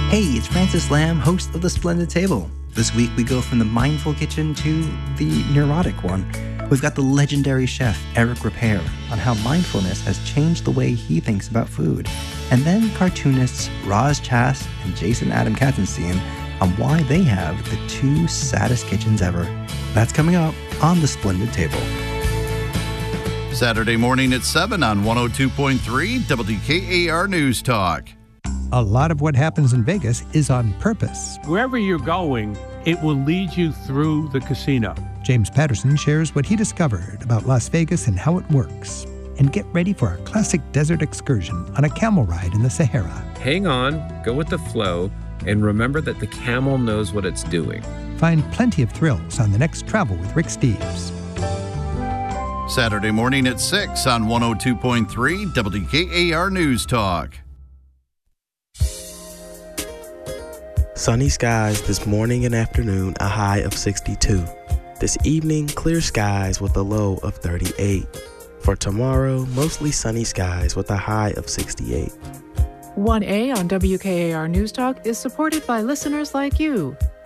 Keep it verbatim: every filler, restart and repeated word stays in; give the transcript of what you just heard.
Hey, it's Francis Lamb, host of The Splendid Table. This week we go from the mindful kitchen to the neurotic one. We've got the legendary chef Eric Ripert on how mindfulness has changed the way he thinks about food. And then cartoonists Roz Chast and Jason Adam Katzenstein on why they have the two saddest kitchens ever. That's coming up on The Splendid Table. Saturday morning at seven on one oh two point three W K A R News Talk. A lot of what happens in Vegas is on purpose. Wherever you're going, it will lead you through the casino. James Patterson shares what he discovered about Las Vegas and how it works. And get ready for a classic desert excursion on a camel ride in the Sahara. Hang on, go with the flow, and remember that the camel knows what it's doing. Find plenty of thrills on the next Travel with Rick Steves. Saturday morning at six on one oh two point three W K A R News Talk. Sunny skies this morning and afternoon, a high of sixty-two. This evening, clear skies with a low of thirty-eight. For tomorrow, mostly sunny skies with a high of sixty-eight. one A on W K A R News Talk is supported by listeners like you.